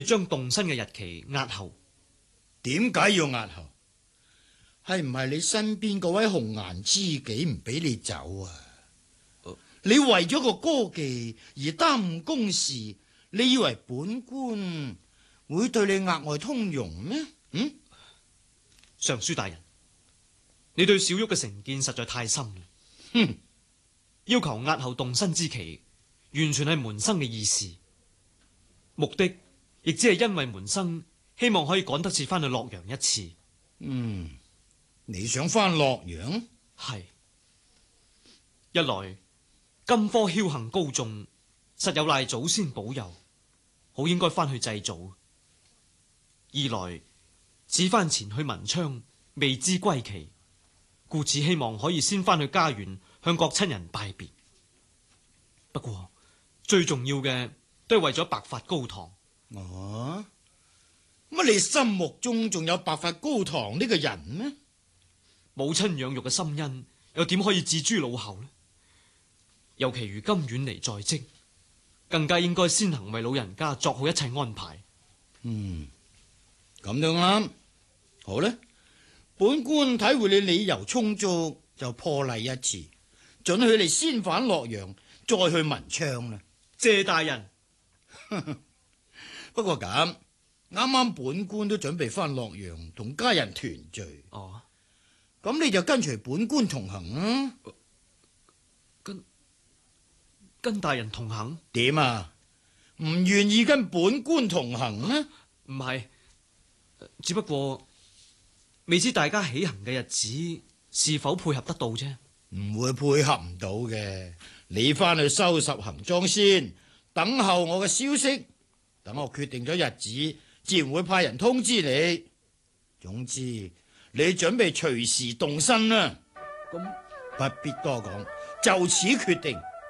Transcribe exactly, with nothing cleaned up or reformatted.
將動身嘅日期押後。 點解要押後？係唔係你身邊嗰位紅顏知己唔俾你走啊？呃、你為咗個歌妓而耽誤公事，你以為本官會對你額外通融咩？嗯， 尚書大人，你對小玉嘅成見實在太深啦。 哼， 要求押後動身之期，完全係門生嘅意思，目的亦只係因為門生希望可以趕得切翻去洛陽一次。 嗯，你想翻洛陽？ 係，一來金科僥倖高中，實有賴祖先保佑，好應該翻去祭祖；二來此番前去文昌，未知歸期，故此希望可以先翻去家園向各親人拜別。不過最重要嘅都係為咗白髮高堂。 哦，乜你心目中仲有白髮高堂呢個人咩？ 母親養育嘅心恩，又點可以置諸腦後呢？尤其如今遠離在即，更加應該先行為老人家作好一切安排。 嗯，咁都啱。好咧，本官體會你理由充足，就破例一次，准許你先返洛陽，再去文昌啦。 謝大人。 不過咁，啱啱本官都準備翻洛陽同家人團聚。 哦， 咁你就跟隨本官同行啊？ 跟跟大人同行？ 點啊？唔願意跟本官同行呢？ 唔係，只不過未知大家起行嘅日子是否配合得到啫。 唔會配合唔到嘅。你翻去收拾行裝先，等候我嘅消息。等我決定咗日子，自然會派人通知你。總之，你準備隨時動身啦。咁不必多講，就此決定。